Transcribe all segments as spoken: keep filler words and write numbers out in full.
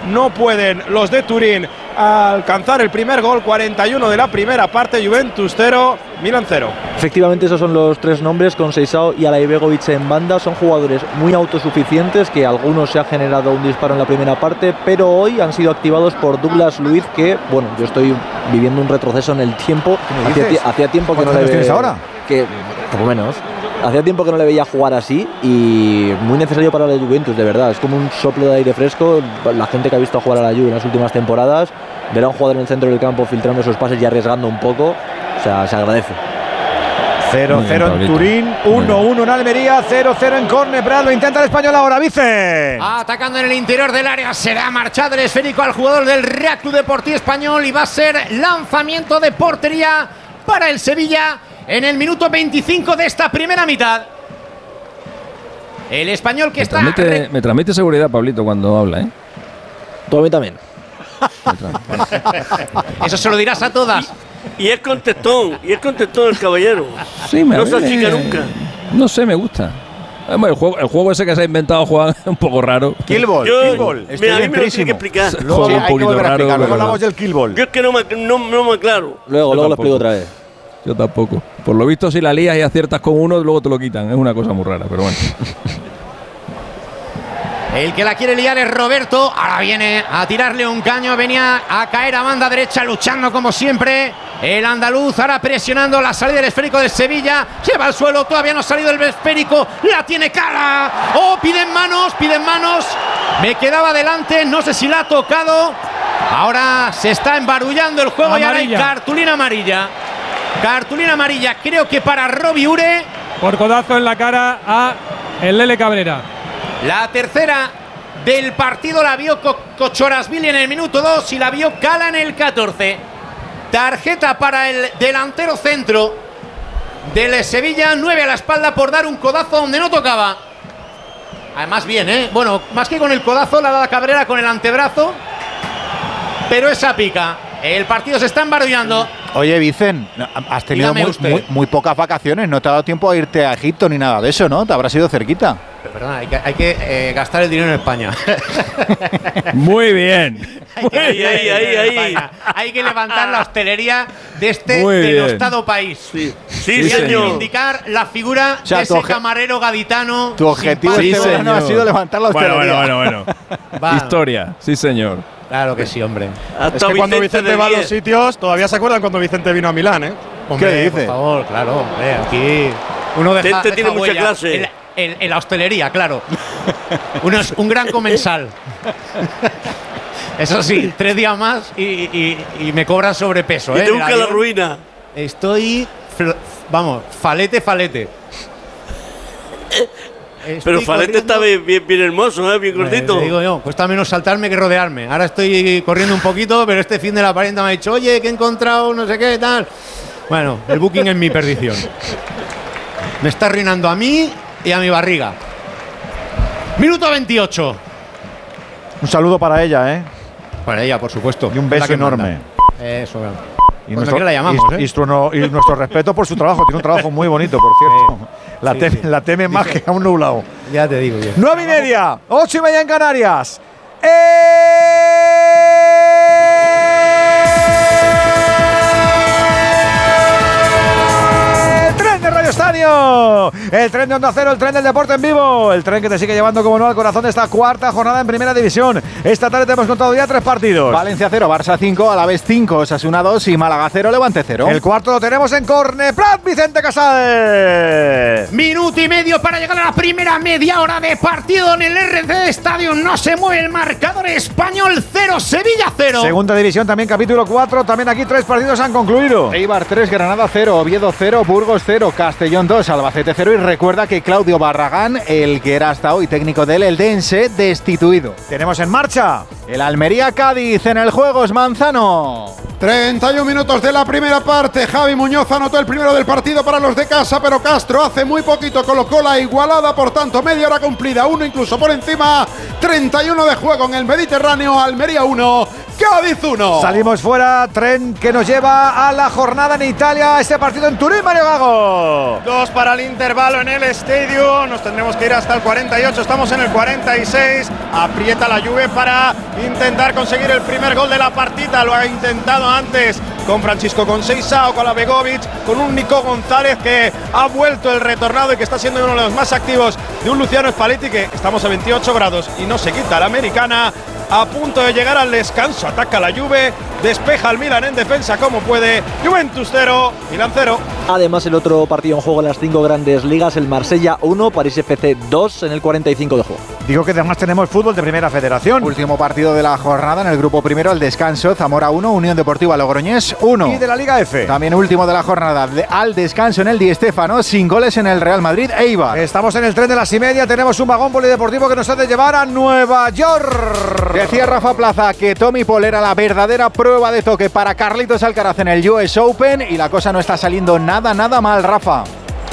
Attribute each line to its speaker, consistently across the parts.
Speaker 1: no pueden los de Turín alcanzar el primer gol. Cuarenta y uno de la primera parte, Juventus cero, Milan cero.
Speaker 2: Efectivamente, esos son los tres nombres, con Seisao y Alaibegovic en banda. Son jugadores muy autosuficientes, que algunos se ha generado un disparo en la primera parte, pero hoy han sido activados por Douglas Luiz, que, bueno, yo estoy viviendo un retroceso en el tiempo. Hacía, hacía tiempo que no le
Speaker 3: tienes ahora?
Speaker 2: Que, por lo menos. Hacía tiempo que no le veía jugar así y muy necesario para la Juventus, de verdad. Es como un soplo de aire fresco. La gente que ha visto jugar a la Juve en las últimas temporadas verá a un jugador en el centro del campo filtrando esos pases y arriesgando un poco. O sea, se agradece.
Speaker 3: cero cero en Turín, uno uno en Almería, cero cero en córner. Brad, lo intenta el español ahora, Vicen.
Speaker 4: Atacando en el interior del área, será marchado el esférico al jugador del Real Club Deportivo Español y va a ser lanzamiento de portería para el Sevilla en el minuto veinticinco de esta primera mitad. El español que
Speaker 5: me
Speaker 4: está...
Speaker 5: Transmite, me transmite seguridad, Pablito, cuando habla, ¿eh?
Speaker 2: Tú a mí también.
Speaker 4: Eso se lo dirás a todas.
Speaker 6: Y, y es contestón, y es contestón el caballero.
Speaker 5: Sí, me
Speaker 6: no se
Speaker 5: me-
Speaker 6: achica nunca.
Speaker 5: No sé, me gusta. Bueno, el, juego, el juego ese que se ha inventado, Juan, es un poco raro.
Speaker 3: Killball,
Speaker 6: Yo,
Speaker 3: Killball.
Speaker 6: mira, a mí me lo tiene que explicar.
Speaker 5: Es un
Speaker 3: Luego
Speaker 5: juego
Speaker 3: hay
Speaker 5: un
Speaker 3: que
Speaker 5: poquito
Speaker 3: volver a
Speaker 5: raro.
Speaker 3: explicarlo. Luego
Speaker 5: pero-
Speaker 3: hablamos del Killball.
Speaker 6: Yo es que no me, no, no me aclaro.
Speaker 2: Luego, luego lo
Speaker 5: tampoco.
Speaker 2: explico otra vez.
Speaker 5: Yo tampoco. Por lo visto, si la lías y aciertas con uno, luego te lo quitan. Es una cosa muy rara, pero bueno.
Speaker 4: El que la quiere liar es Roberto. Ahora viene a tirarle un caño. Venía a caer a banda derecha, luchando como siempre. El andaluz ahora presionando la salida del esférico del Sevilla. Se va al suelo. Todavía no ha salido el esférico. La tiene cara. Oh, piden manos, piden manos. Me quedaba delante. No sé si la ha tocado. Ahora se está embarullando el juego y ahora hay
Speaker 7: Amarilla.
Speaker 4: cartulina amarilla. Cartulina amarilla, creo que para Robbie Ure.
Speaker 7: Por codazo en la cara a el Lele Cabrera.
Speaker 4: La tercera del partido la vio Co- Cochorasvili en el minuto dos y la vio Cala en el catorce. Tarjeta para el delantero centro del Sevilla, nueve a la espalda por dar un codazo donde no tocaba. Además bien, ¿eh? Bueno, más que con el codazo, la ha dado Cabrera con el antebrazo. Pero esa pica. El partido se está embarullando.
Speaker 3: Oye, Vicen, has tenido
Speaker 4: Dígame
Speaker 3: muy,
Speaker 4: usted.
Speaker 3: muy- muy pocas vacaciones. No te ha dado tiempo a irte a Egipto ni nada de eso, ¿no? Te habrás ido cerquita.
Speaker 4: Pero perdona, hay que, hay que eh, gastar el dinero en España.
Speaker 5: Muy bien.
Speaker 4: Hay que,
Speaker 6: Ahí, ahí, ahí, ahí.
Speaker 4: hay que levantar la hostelería de este
Speaker 5: Muy bien.
Speaker 4: denostado país.
Speaker 6: Sí, sí,
Speaker 5: Sí,
Speaker 4: Y
Speaker 5: señor.
Speaker 4: reivindicar la figura
Speaker 3: O sea,
Speaker 4: de
Speaker 3: tu
Speaker 4: ese
Speaker 3: obje-
Speaker 4: camarero gaditano.
Speaker 3: Tu objetivo
Speaker 4: simpático.
Speaker 3: este verano ha sido levantar la
Speaker 5: Bueno,
Speaker 3: hostelería.
Speaker 5: bueno, bueno, bueno.
Speaker 4: Va.
Speaker 5: Historia, sí, señor.
Speaker 4: Claro que sí, hombre.
Speaker 6: Hasta
Speaker 1: Es que cuando
Speaker 6: Vicente
Speaker 1: Vicente
Speaker 6: de
Speaker 1: va a los
Speaker 6: diez.
Speaker 1: sitios, todavía se acuerdan cuando Vicente vino a Milán, ¿eh?
Speaker 4: Hombre,
Speaker 3: dice?
Speaker 4: por favor, claro, hombre, aquí uno deja,
Speaker 6: Vicente
Speaker 4: deja
Speaker 6: tiene mucha
Speaker 4: huella.
Speaker 6: clase.
Speaker 4: En, la- en- en la hostelería, claro. Uno es un gran comensal. Eso sí, tres días más y, y- y me cobran sobrepeso.
Speaker 6: Y
Speaker 4: ¿eh?
Speaker 6: te
Speaker 4: en el
Speaker 6: busca la
Speaker 4: avión.
Speaker 6: ruina.
Speaker 4: Estoy, fl- vamos, falete, falete.
Speaker 6: Pero
Speaker 4: Estoy
Speaker 6: Falete
Speaker 4: corriendo-
Speaker 6: está bien, bien, bien hermoso, ¿eh? Bien gordito.
Speaker 4: Eh, te digo yo, cuesta menos saltarme que rodearme. Ahora estoy corriendo un poquito, pero este fin de la parienta me ha dicho, oye, que he encontrado no sé qué, tal. Bueno, el booking es mi perdición. Me está arruinando a mí y a mi barriga. Minuto veintiocho.
Speaker 3: Un saludo para ella, ¿eh?
Speaker 4: Para ella, por supuesto.
Speaker 3: Y un
Speaker 4: Es la
Speaker 3: beso
Speaker 4: que
Speaker 3: enorme.
Speaker 4: manda. Eso,
Speaker 3: Y
Speaker 4: Pues aquí la llamamos,
Speaker 3: y-
Speaker 4: ¿eh?
Speaker 3: y nuestro- y nuestro respeto por su trabajo. Tiene un trabajo muy bonito, por cierto. La,
Speaker 4: Sí,
Speaker 3: teme,
Speaker 4: sí.
Speaker 3: la teme más que a un nublado.
Speaker 4: ya te digo yo.
Speaker 3: Nueve y media, ocho y media en Canarias. ¡El tren de Radio Estadio! El tren de Onda Cero, el tren del deporte en vivo. El tren que te sigue llevando, como no, al corazón de esta cuarta jornada en Primera División. Esta tarde te hemos contado ya tres partidos.
Speaker 8: Valencia cero, Barça cinco, Alavés cinco, Osasuna dos y Málaga cero, Levante cero.
Speaker 3: El cuarto lo tenemos en Corneplat, Vicente Casal.
Speaker 4: Minuto y medio para llegar a la primera media hora de partido en el R C Stadium. No se mueve el marcador. Español cero, Sevilla cero.
Speaker 3: Segunda división, también capítulo cuatro. También aquí tres partidos han concluido.
Speaker 8: Eibar tres, Granada cero, Oviedo cero, Burgos cero, Castellón dos, Albacete cero. Y recuerda que Claudio Barragán, el que era hasta hoy técnico del Eldense, destituido.
Speaker 3: Tenemos en marcha
Speaker 8: El Almería-Cádiz, en el juego es Manzano.
Speaker 9: treinta y un minutos de la primera parte. Javi Muñoz anotó el primero del partido para los de casa, pero Castro hace muy poquito colocó la igualada, por tanto media hora cumplida, uno incluso por encima. treinta y uno de juego en el Mediterráneo. Almería uno, Cádiz uno.
Speaker 3: Salimos fuera, tren que nos lleva a la jornada en Italia, este partido en Turín, Mario Gago.
Speaker 1: Dos para el intervalo en el estadio, nos tendremos que ir hasta el cuarenta y ocho, estamos en el cuarenta y seis, aprieta la Juve para intentar conseguir el primer gol de la partida, lo ha intentado antes con Francisco Conceição, con la Begovic, con un Nico González que ha vuelto el retornado y que está siendo uno de los más activos de un Luciano Spalletti, que estamos a veintiocho grados y no se quita la americana. A punto de llegar al descanso, ataca la Juve, despeja al Milan en defensa como puede. Juventus cero, Milan cero.
Speaker 2: Además, el otro partido en juego en las cinco grandes ligas, el Marsella uno, París F C dos en el cuarenta y cinco de juego.
Speaker 3: Digo que además tenemos fútbol de Primera Federación.
Speaker 8: Último partido de la jornada en el grupo primero, al descanso, Zamora uno, Unión Deportiva Logroñés uno.
Speaker 3: Y de la Liga F.
Speaker 8: También último de la jornada, de, al descanso en el Di Stéfano, sin goles en el Real Madrid, Eibar.
Speaker 3: Estamos en el tren de las y media, tenemos un vagón polideportivo que nos ha de llevar a Nueva York.
Speaker 8: Decía Rafa Plaza que Tommy Paul era la verdadera prueba de toque para Carlitos Alcaraz en el U S Open y la cosa no está saliendo nada, nada mal, Rafa.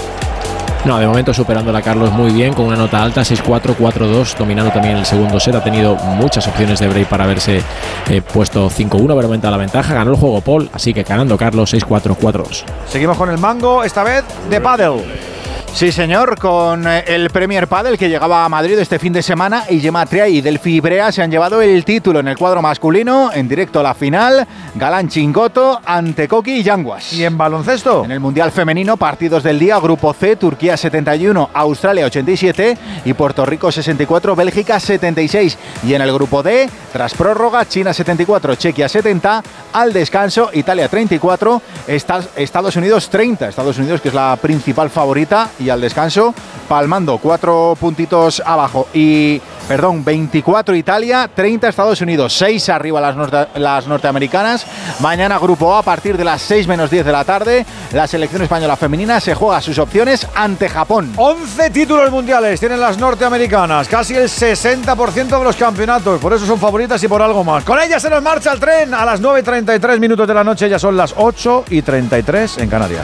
Speaker 10: No, de momento superándola Carlos muy bien, con una nota alta, seis cuatro, cuatro dos, dominando también el segundo set, ha tenido muchas opciones de break para haberse eh, puesto cinco uno, haber aumentado la ventaja, ganó el juego Paul, así que ganando Carlos seis cuatro, cuatro dos.
Speaker 3: Seguimos con el mango, esta vez de pádel.
Speaker 8: Sí, señor, con el Premier Padel que llegaba a Madrid este fin de semana y Gemma Tria y Delphi Ibrea se han llevado el título en el cuadro masculino, en directo a la final, Galán Chingoto ante Koki y Yanguas.
Speaker 3: ¿Y en baloncesto?
Speaker 8: En el Mundial Femenino, partidos del día, Grupo C, Turquía setenta y uno, Australia ochenta y siete y Puerto Rico sesenta y cuatro, Bélgica setenta y seis. Y en el Grupo D, tras prórroga, China setenta y cuatro, Chequia setenta, al descanso, Italia treinta y cuatro, Estados Unidos treinta, Estados Unidos que es la principal favorita, y al descanso, palmando cuatro puntitos abajo y, perdón, veinticuatro Italia, treinta Estados Unidos, seis arriba las, norte, las norteamericanas. Mañana Grupo A a partir de las seis menos diez de la tarde, la selección española femenina se juega sus opciones ante Japón.
Speaker 3: once títulos mundiales tienen las norteamericanas, casi el sesenta por ciento de los campeonatos, por eso son favoritas y por algo más. Con ellas se nos marcha el tren a las nueve y treinta y tres minutos de la noche, ya son las ocho y treinta y tres en Canarias.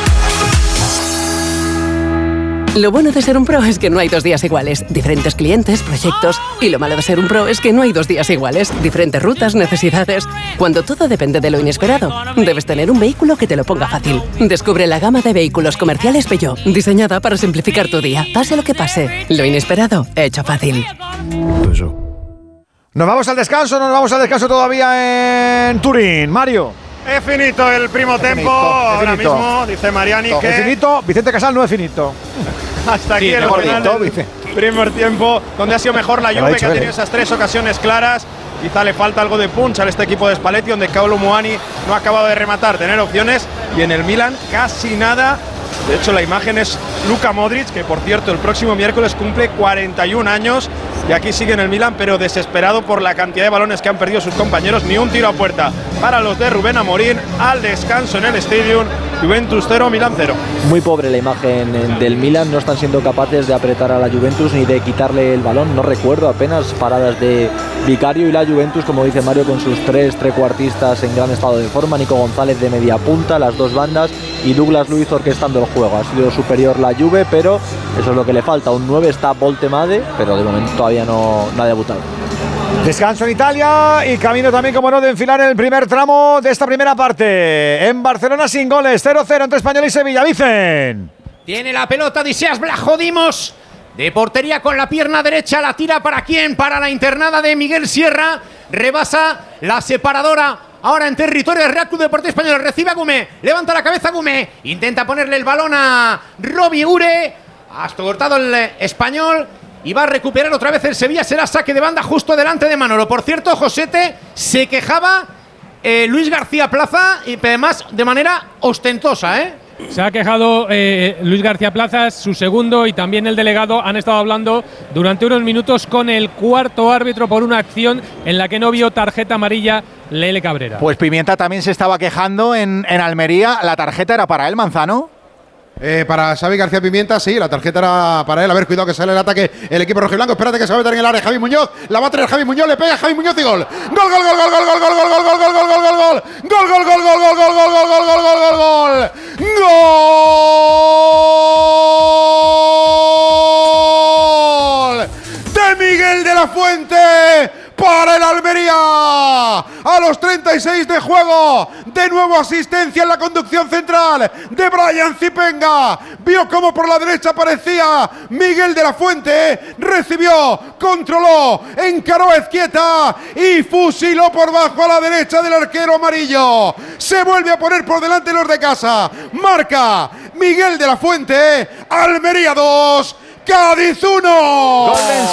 Speaker 11: Lo bueno de ser un pro es que no hay dos días iguales. Diferentes clientes, proyectos. Y lo malo de ser un pro es que no hay dos días iguales. Diferentes rutas, necesidades. Cuando todo depende de lo inesperado, debes tener un vehículo que te lo ponga fácil. Descubre la gama de vehículos comerciales Peugeot, diseñada para simplificar tu día. Pase lo que pase, lo inesperado, hecho fácil.
Speaker 3: Nos vamos al descanso, nos vamos al descanso todavía en Turín. Mario.
Speaker 1: Es finito el primo tempo, ahora finito. Mismo, dice Mariani que…
Speaker 3: Es finito, Vicente Casal no es finito.
Speaker 1: Hasta aquí
Speaker 3: sí,
Speaker 1: el final del primer tiempo, donde ha sido mejor la Juve, que ha tenido esas tres ocasiones claras. Quizá le falta algo de punch a este equipo de Spalletti, donde Kolo Muani no ha acabado de rematar, tener opciones. Y en el Milan casi nada. De hecho, la imagen es Luka Modric, que por cierto el próximo miércoles cumple cuarenta y un años. Y aquí sigue en el Milan, pero desesperado por la cantidad de balones que han perdido sus compañeros. Ni un tiro a puerta para los de Rubén Amorín. Al descanso en el Stadium, Juventus cero, Milan cero.
Speaker 2: Muy pobre la imagen del Milan, no están siendo capaces de apretar a la Juventus ni de quitarle el balón. No recuerdo apenas paradas de Vicario, y la Juventus, como dice Mario, con sus tres trecuartistas en gran estado de forma, Nico González de media punta, las dos bandas, y Douglas Luiz orquestando el juego. Ha sido superior la Juve, pero eso es lo que le falta. Un nueve está Voltemade, pero de momento todavía no, no ha debutado.
Speaker 3: Descanso en Italia y camino también, como no, de enfilar el primer tramo de esta primera parte. En Barcelona sin goles, cero cero entre Español y Sevilla. Vicen.
Speaker 4: Tiene la pelota Odisseas Vlachodimos. De portería con la pierna derecha, la tira para quién, para la internada de Miguel Sierra. Rebasa la separadora. Ahora en territorio del Real Club Deportivo Español, recibe a Gumé, levanta la cabeza Gumé, intenta ponerle el balón a Robbie Ure, ha cortado el Español y va a recuperar otra vez el Sevilla, será saque de banda justo delante de Manolo. Por cierto, Josete, se quejaba eh, Luis García Plaza, y además de manera ostentosa, ¿eh?
Speaker 7: Se ha quejado eh, Luis García Plaza, su segundo, y también el delegado han estado hablando durante unos minutos con el cuarto árbitro por una acción en la que no vio tarjeta amarilla Lele Cabrera.
Speaker 8: Pues Pimienta también se estaba quejando en, en Almería. ¿La tarjeta era para él, Manzano?
Speaker 9: Eh, para Xavi García Pimienta, sí, la tarjeta era para él. A ver, cuidado que sale el ataque el equipo rojiblanco. Espérate que se va a meter en el área Javi Muñoz. La va a traer Javi Muñoz, le pega Javi Muñoz y gol. Gol, gol, gol, gol, gol, gol, gol, gol, gol, gol, gol, gol, gol, gol, gol. Gol, gol, gol, gol, gol, gol, gol, gol, gol, gol, gol, gol, gol. Gol de Miguel de la Fuente. para el Almería. A los treinta y seis de juego, de nuevo asistencia en la conducción central de Brian Zipenga. Vio cómo por la derecha aparecía Miguel de la Fuente, recibió, controló, encaró a Ezquieta y fusiló por bajo a la derecha del arquero amarillo. Se vuelve a poner por delante los de casa. Marca Miguel de la Fuente. Almería dos, Cádiz uno.